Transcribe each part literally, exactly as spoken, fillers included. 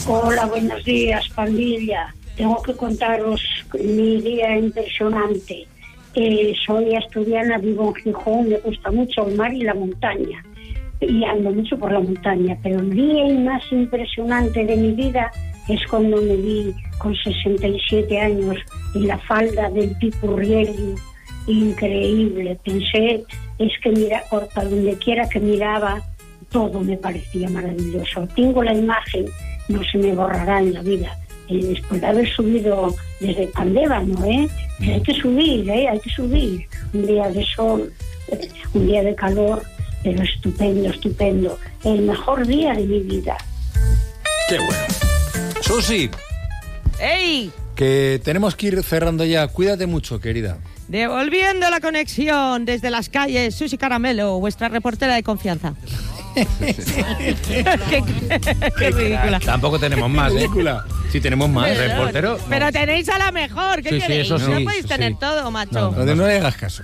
Hola, buenos días, pandilla. Tengo que contaros mi día impresionante. Eh, soy asturiana, vivo en Gijón, me gusta mucho el mar y la montaña. Y ando mucho por la montaña, pero el día más impresionante de mi vida es cuando me vi con sesenta y siete años en la falda del Picurrielli. Increíble. Pensé, es que mira, por donde quiera que miraba, todo me parecía maravilloso. Tengo la imagen, no se me borrará en la vida. Eh, después de haber subido desde Pandébano, ¿eh? Que hay que subir, ¿eh? Hay que subir. Un día de sol, eh, un día de calor, pero estupendo, estupendo. El mejor día de mi vida. ¡Qué bueno! Susi. ¡Ey! Que tenemos que ir cerrando ya. Cuídate mucho, querida. Devolviendo la conexión desde las calles, Susi Caramelo, vuestra reportera de confianza. qué, qué ridícula. Tampoco tenemos más, ¿eh? Sí, tenemos más. Pero, Reportero. pero No. tenéis a la mejor. ¿Qué Sí, sí, queréis? eso sí, no podéis eso tener sí. todo, macho. No, No, no le hagas caso.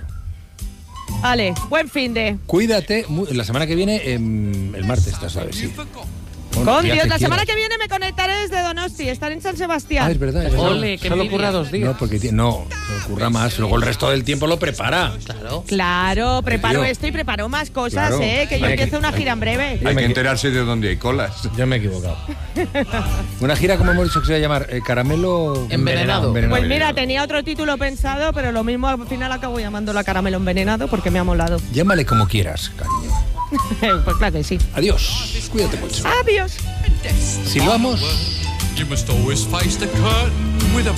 Vale, buen fin de. Cuídate. mu- La semana que viene, eh, el martes, estás a ver, sí. Bueno, Con día Dios, que la semana quieras. que viene me conectaré desde Donosti, estaré en San Sebastián. Ah, es verdad. Es verdad. Ole, que solo ocurra dos días. No, porque ti- no, no ocurra más. Luego el resto del tiempo lo prepara. Claro. Claro, preparo Tío. esto y preparo más cosas, Claro. eh, que yo Hay que- empiezo una gira en breve. Hay que enterarse de dónde hay colas. Yo me he equivocado. Una gira, como hemos dicho que se va a llamar, eh, Caramelo Envenenado. Pues mira, tenía otro título pensado, pero lo mismo al final acabo llamándola Caramelo Envenenado porque me ha molado. Llámale como quieras, cariño. Pues claro que sí. Adiós. Cuídate mucho. Adiós. Si lo vamos. You must always face the curtain with a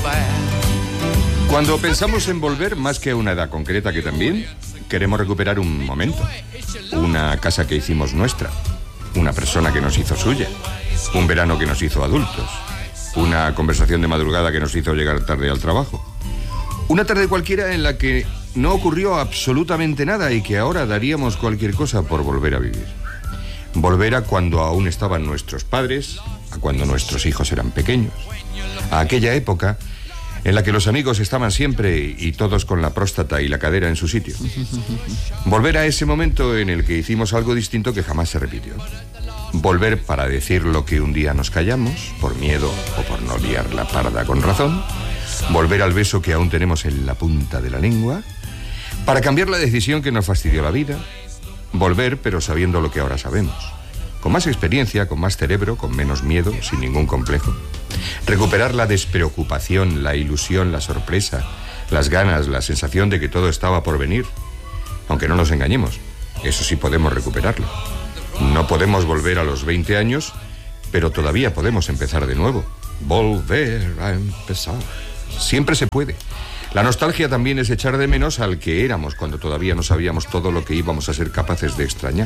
bow. Cuando pensamos en volver, más que a una edad concreta que también, queremos recuperar un momento. Una casa que hicimos nuestra. Una persona que nos hizo suya. Un verano que nos hizo adultos. Una conversación de madrugada que nos hizo llegar tarde al trabajo. Una tarde cualquiera en la que no ocurrió absolutamente nada y que ahora daríamos cualquier cosa por volver a vivir. Volver a cuando aún estaban nuestros padres, a cuando nuestros hijos eran pequeños, a aquella época en la que los amigos estaban siempre y todos con la próstata y la cadera en su sitio. Volver a ese momento en el que hicimos algo distinto que jamás se repitió. Volver para decir lo que un día nos callamos, por miedo o por no liar la parda con razón. Volver al beso que aún tenemos en la punta de la lengua. Para cambiar la decisión que nos fastidió la vida. Volver, pero sabiendo lo que ahora sabemos. Con más experiencia, con más cerebro, con menos miedo, sin ningún complejo. Recuperar la despreocupación, la ilusión, la sorpresa, las ganas, la sensación de que todo estaba por venir. Aunque no nos engañemos, eso sí podemos recuperarlo. No podemos volver a los veinte años, pero todavía podemos empezar de nuevo. Volver a empezar. Siempre se puede. La nostalgia también es echar de menos al que éramos cuando todavía no sabíamos todo lo que íbamos a ser capaces de extrañar.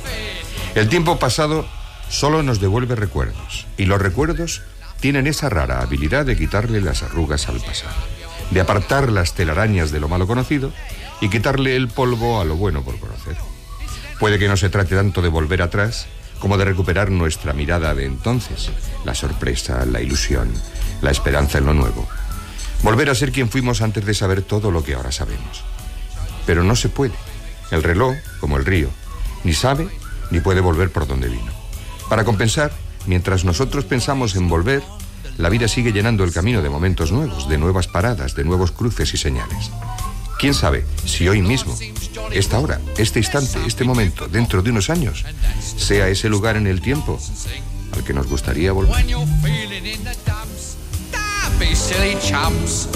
El tiempo pasado solo nos devuelve recuerdos, y los recuerdos tienen esa rara habilidad de quitarle las arrugas al pasado, de apartar las telarañas de lo malo conocido y quitarle el polvo a lo bueno por conocer. Puede que no se trate tanto de volver atrás como de recuperar nuestra mirada de entonces, la sorpresa, la ilusión, la esperanza en lo nuevo. Volver a ser quien fuimos antes de saber todo lo que ahora sabemos. Pero no se puede. El reloj, como el río, ni sabe ni puede volver por donde vino. Para compensar, mientras nosotros pensamos en volver, la vida sigue llenando el camino de momentos nuevos, de nuevas paradas, de nuevos cruces y señales. ¿Quién sabe si hoy mismo, esta hora, este instante, este momento, dentro de unos años, sea ese lugar en el tiempo al que nos gustaría volver? When you're feeling in the dumps, don't be silly chumps.